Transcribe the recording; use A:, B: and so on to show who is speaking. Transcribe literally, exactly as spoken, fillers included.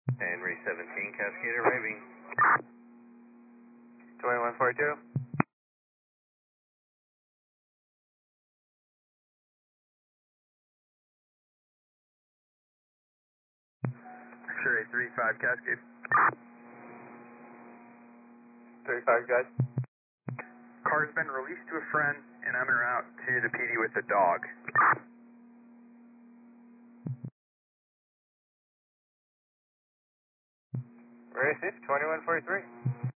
A: Henry seventeen, Cascade arriving.
B: twenty-one forty-two. Sure, eight three five, Cascade. thirty-five, guys. Car's been released to a friend, and I'm en route to the P D with the dog.
A: Racist, twenty-one forty-three.